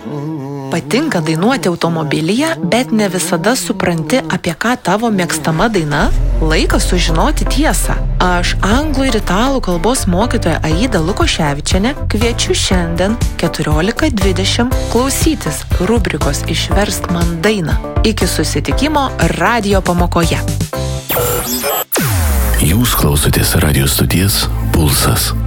Patinka dainuoti automobilyje, bet ne visada supranti, apie ką tavo mėgstama daina? Laikas sužinoti tiesą. Aš anglų ir italų kalbos mokytoja Aida Lukoševičienė kviečiu šiandien 14:20 klausytis rubrikos Išversk man dainą. Iki susitikimo radijo pamokoje. Jūs klausotės radijo stoties Pulsas.